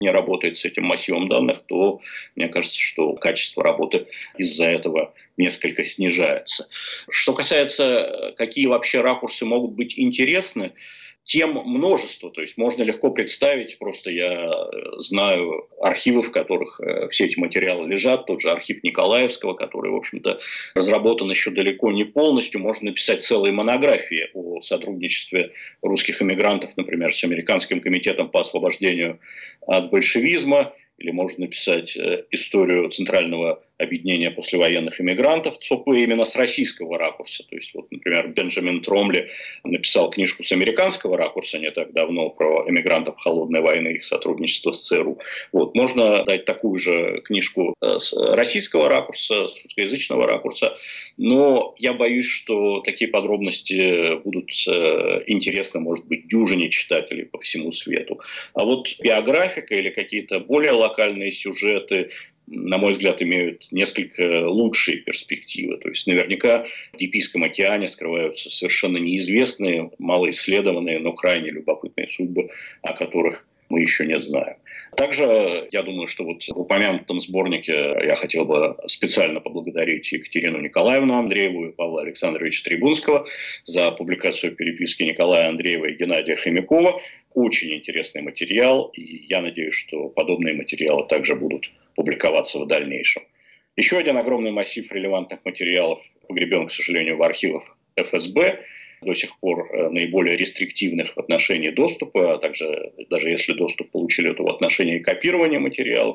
не работает с этим массивом данных, то мне кажется, что качество работы из-за этого несколько снижается. Что касается, какие вообще ракурсы могут быть интересны, тем множество, то есть можно легко представить, просто я знаю архивы, в которых все эти материалы лежат, тот же архив Николаевского, который, в общем-то, разработан еще далеко не полностью, можно написать целые монографии о сотрудничестве русских эмигрантов, например, с Американским комитетом по освобождению от большевизма, или можно написать историю Центрального объединения послевоенных эмигрантов ЦОП именно с российского ракурса. То есть, вот, например, Бенджамин Тромли написал книжку с американского ракурса не так давно про эмигрантов холодной войны и их сотрудничество с ЦРУ. Вот. Можно дать такую же книжку с российского ракурса, с русскоязычного ракурса, но я боюсь, что такие подробности будут интересны, может быть, дюжине читателей по всему свету. А вот биографика или какие-то более локальные сюжеты, на мой взгляд, имеют несколько лучшие перспективы. То есть наверняка в Индийском океане скрываются совершенно неизвестные, малоисследованные, но крайне любопытные судьбы, о которых мы еще не знаем. Также я думаю, что вот в упомянутом сборнике я хотел бы специально поблагодарить Екатерину Николаевну Андрееву и Павла Александровича Трибунского за публикацию переписки Николая Андреева и Геннадия Хомякова. Очень интересный материал, и я надеюсь, что подобные материалы также будут публиковаться в дальнейшем. Еще один огромный массив релевантных материалов погребен, к сожалению, в архивах ФСБ, до сих пор наиболее рестриктивных в отношении доступа, а также, даже если доступ получили, то в отношении копирования материалов.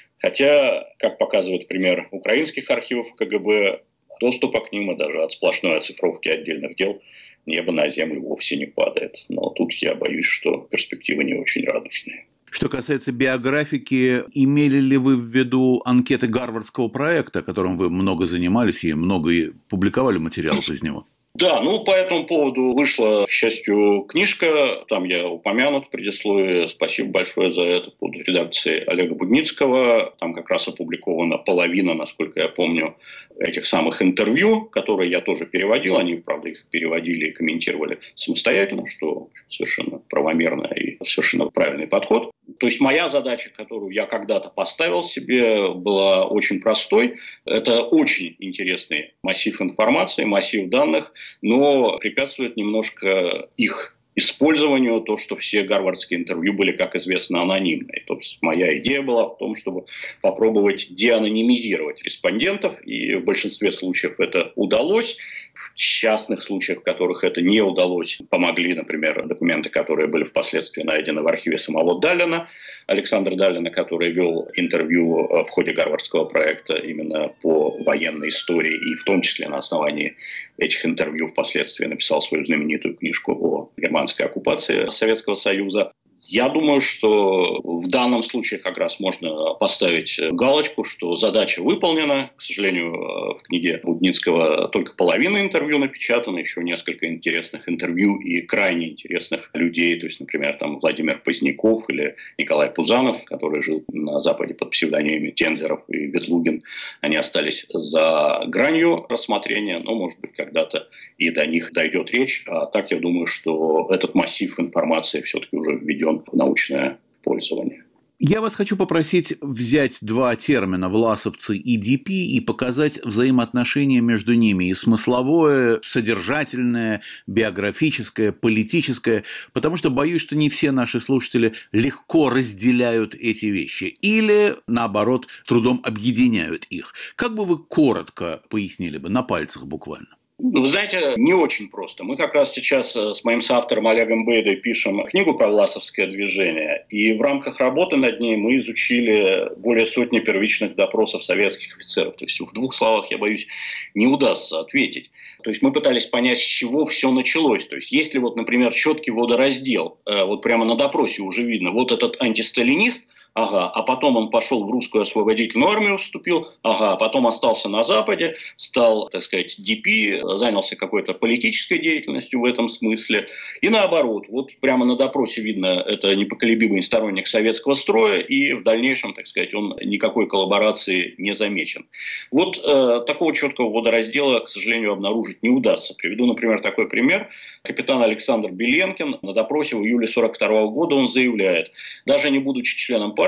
Хотя, как показывает пример украинских архивов КГБ, доступа к ним и даже от сплошной оцифровки отдельных дел небо на землю вовсе не падает. Но тут я боюсь, что перспективы не очень радужные. Что касается биографики, имели ли вы в виду анкеты Гарвардского проекта, которым вы много занимались и много публиковали материалов из него? Да, по этому поводу вышла, к счастью, книжка, там я упомянут в предисловии, спасибо большое за это, под редакцией Олега Будницкого, там как раз опубликована половина, насколько я помню, этих самых интервью, которые я тоже переводил, они, правда, их переводили и комментировали самостоятельно, что совершенно правомерно и совершенно правильный подход. То есть моя задача, которую я когда-то поставил себе, была очень простой. Это очень интересный массив информации, массив данных, но препятствует немножко их использованию то, что все гарвардские интервью были, как известно, анонимные. То есть моя идея была в том, чтобы попробовать деанонимизировать респондентов, и в большинстве случаев это удалось. В частных случаях, в которых это не удалось, помогли, например, документы, которые были впоследствии найдены в архиве самого Даллина, Александра Даллина, который вел интервью в ходе гарвардского проекта именно по военной истории, и в том числе на основании этих интервью впоследствии написал свою знаменитую книжку о германской оккупации Советского Союза. Я думаю, что в данном случае как раз можно поставить галочку, что задача выполнена. К сожалению, в книге Будницкого только половина интервью напечатана, еще несколько интересных интервью и крайне интересных людей. То есть, например, там Владимир Поздняков или Николай Пузанов, который жил на Западе под псевдонимами Тензеров и Ветлугин. Они остались за гранью рассмотрения, но, может быть, когда-то и до них дойдет речь. А так я думаю, что этот массив информации все-таки уже введен в научное пользование. Я вас хочу попросить взять два термина «власовцы» и ДП и показать взаимоотношения между ними, и смысловое, содержательное, биографическое, политическое, потому что боюсь, что не все наши слушатели легко разделяют эти вещи или, наоборот, трудом объединяют их. Как бы вы коротко пояснили бы, на пальцах буквально? Вы знаете, не очень просто. Мы как раз сейчас с моим соавтором Олегом Бейдой пишем книгу про власовское движение, и в рамках работы над ней мы изучили более сотни первичных допросов советских офицеров. То есть в двух словах, я боюсь, не удастся ответить. То есть мы пытались понять, с чего все началось. То есть если вот, например, четкий водораздел, вот прямо на допросе уже видно, вот этот антисталинист, ага, а потом он пошел в русскую освободительную армию, вступил, ага, а потом остался на Западе, стал, так сказать, ДП, занялся какой-то политической деятельностью в этом смысле. И наоборот, вот прямо на допросе видно, это непоколебимый сторонник советского строя, и в дальнейшем, так сказать, он никакой коллаборации не замечен. Вот такого четкого водораздела, к сожалению, обнаружить не удастся. Приведу, например, такой пример. Капитан Александр Беленкин на допросе в июле 1942 года он заявляет, даже не будучи членом